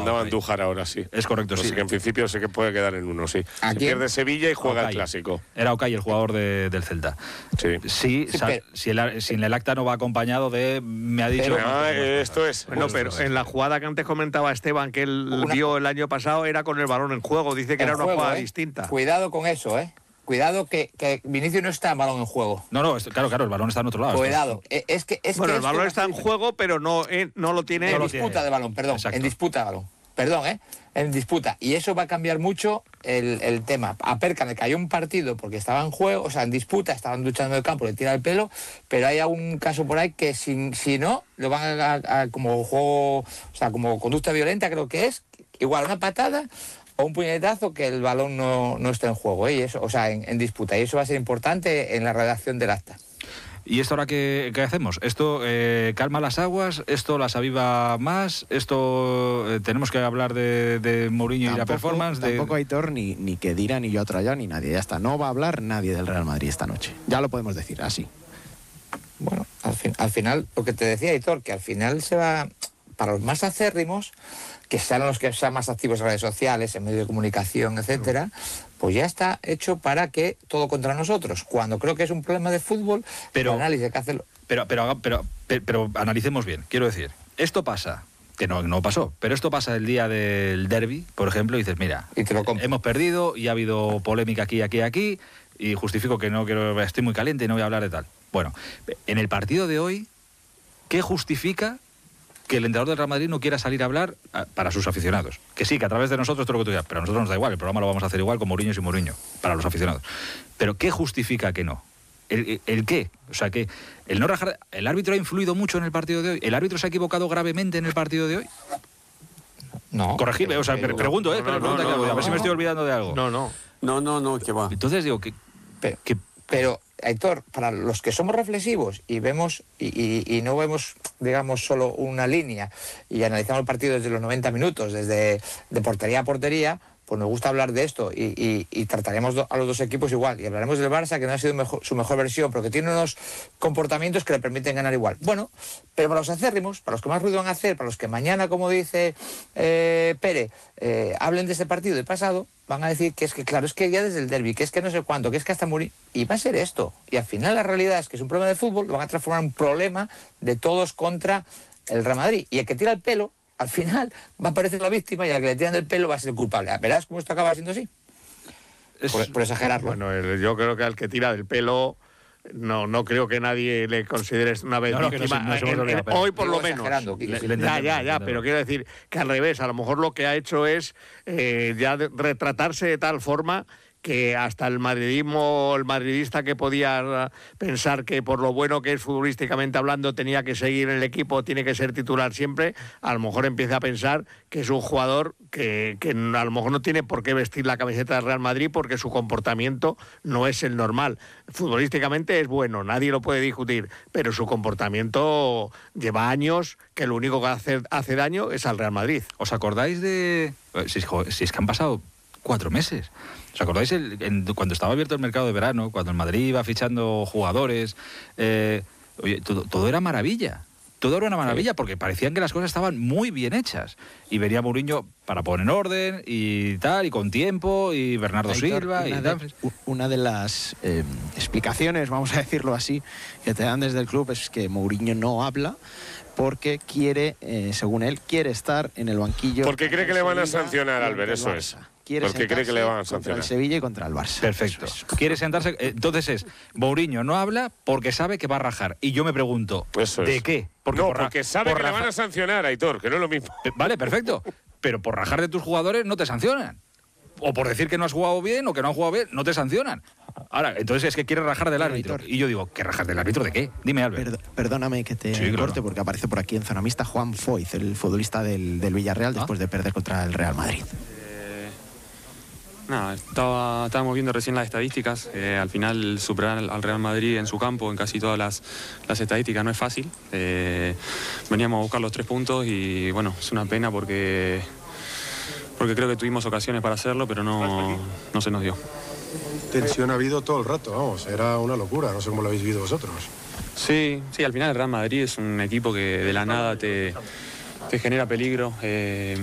mandaba Andújar ahora, sí. Es correcto, Así sí. que en principio sé que puede quedar en uno, sí. ¿A Se quién? pierde Sevilla y juega Okay. el Clásico. Era Okay el jugador del Celta. Sí. Sí, Sí, pero- si el acta no va acompañado de... Me ha dicho... Esto es. Bueno, pero en la jugada que antes comentaba Esteban, que él vio el año pasado, era con el balón en juego. Dice que En era una juego, jugada ¿eh? distinta. Cuidado con eso, Cuidado que Vinicius no está en balón en juego. No, claro, el balón está en otro lado. Cuidado. Es que Bueno, el esto balón va a está en ser- juego, pero no lo tiene. En lo disputa tiene. de balón, perdón. Exacto. En disputa de balón. Perdón, en disputa. Y eso va a cambiar mucho el tema. A Perca le cayó un partido porque estaba en juego, o sea, en disputa, estaban luchando en el campo, le tira el pelo, pero hay algún caso por ahí que si no, lo van a como juego, o sea, como conducta violenta creo que es, igual una patada o un puñetazo que el balón no esté en juego, y eso, o sea, en disputa. Y eso va a ser importante en la redacción del acta. ¿Y esto ahora qué hacemos? ¿Esto calma las aguas? ¿Esto las aviva más? ¿Esto tenemos que hablar de Mourinho y la performance? Tampoco Aitor, ni Kedira, ni yo Trayán, ni nadie. Ya está. No va a hablar nadie del Real Madrid esta noche. Ya lo podemos decir así. Bueno, al final, lo que te decía Aitor, que al final se va, para los más acérrimos, que sean los que sean más activos en redes sociales, en medios de comunicación, etcétera, pues ya está hecho para que todo contra nosotros. Cuando creo que es un problema de fútbol, Pero- el análisis hay que hacerlo. Pero analicemos bien. Quiero decir, esto pasa, que no pasó, pero esto pasa el día del derbi, por ejemplo, y dices, mira, Y te lo compro. hemos perdido y ha habido polémica aquí, y justifico que estoy muy caliente y no voy a hablar de tal. Bueno, en el partido de hoy, ¿qué justifica que el entrenador del Real Madrid no quiera salir a hablar para sus aficionados? Que sí, que a través de nosotros todo lo que tú digas, pero a nosotros nos da igual, el programa lo vamos a hacer igual con Mourinho y Mourinho, para los aficionados. Pero ¿qué justifica que no? ¿El qué? O sea, que el no rajar... ¿El árbitro ha influido mucho en el partido de hoy? ¿El árbitro se ha equivocado gravemente en el partido de hoy? No. Corregirme, o sea, pregunto, no, pregunta no, que hago, a ver si me no. estoy olvidando de algo. No, que va. Entonces digo que... Pero, Aitor, para los que somos reflexivos y vemos y no vemos, digamos, solo una línea y analizamos el partido desde los 90 minutos, desde de portería a portería, pues nos gusta hablar de esto y trataremos a los dos equipos igual. Y hablaremos del Barça, que no ha sido su mejor versión, pero que tiene unos comportamientos que le permiten ganar igual. Bueno, pero para los acérrimos, para los que más ruido van a hacer, para los que mañana, como dice Pere, hablen de este partido de pasado, van a decir que es que, claro, es que ya desde el derbi, que es que no sé cuánto, que es que hasta morir. Y va a ser esto. Y al final la realidad es que es un problema de fútbol, lo van a transformar en un problema de todos contra el Real Madrid. Y el que tira el pelo, al final va a aparecer la víctima y al que le tiran del pelo va a ser el culpable. ¿Verás cómo esto acaba siendo así? Por exagerarlo. Bueno, yo creo que al que tira del pelo, no creo que nadie le considere una vez No, que víctima. no se me olvida, pero- Hoy por lo Digo menos. exagerando, Quique. Sí, le entendemos. Pero quiero decir que al revés, a lo mejor lo que ha hecho es retratarse de tal forma que hasta el madridista que podía pensar que por lo bueno que es futbolísticamente hablando tenía que seguir en el equipo, tiene que ser titular siempre, a lo mejor empieza a pensar que es un jugador que a lo mejor no tiene por qué vestir la camiseta del Real Madrid porque su comportamiento no es el normal. Futbolísticamente es bueno, nadie lo puede discutir, pero su comportamiento lleva años que lo único que hace daño es al Real Madrid. ¿Os acordáis de...? Si es que han pasado 4 meses. ¿Os acordáis cuando estaba abierto el mercado de verano, cuando el Madrid iba fichando jugadores? Oye, todo era maravilla. Todo era una maravilla porque parecían que las cosas estaban muy bien hechas. Y venía Mourinho para poner en orden y tal, y con tiempo, y Bernardo Aitor, Silva y tal. Una de las explicaciones, vamos a decirlo así, que te dan desde el club es que Mourinho no habla porque quiere, según él, quiere estar en el banquillo. Porque cree que le van a Sevilla sancionar, y Albert, contra el eso Barça. es. Quiere Porque cree que le van a sentarse contra sancionar. el Sevilla y contra el Barça. Perfecto. Eso es. Quiere sentarse... Entonces Mourinho no habla porque sabe que va a rajar. Y yo me pregunto, Eso es. ¿de qué? Porque sabe que le van rajar- a sancionar, Aitor, que no es lo mismo. Vale, perfecto. Pero por rajar de tus jugadores no te sancionan. O por decir que no has jugado bien o que no has jugado bien, no te sancionan. Ahora, entonces es que quieres rajar del árbitro. Aitor. Y yo digo, ¿qué rajas del árbitro de qué? Dime, Albert. Perdóname que te Sí, claro. corte porque aparece por aquí en Zona Mixta Juan Foyz, el futbolista del Villarreal, después de perder contra el Real Madrid. Nada, estábamos viendo recién las estadísticas. Al final superar al Real Madrid en su campo, en casi todas las estadísticas, no es fácil. Veníamos a buscar los 3 puntos y bueno, es una pena porque creo que tuvimos ocasiones para hacerlo, pero no se nos dio. Tensión ha habido todo el rato, vamos, era una locura, no sé cómo lo habéis vivido vosotros. Sí, al final el Real Madrid es un equipo que de la nada te genera peligro.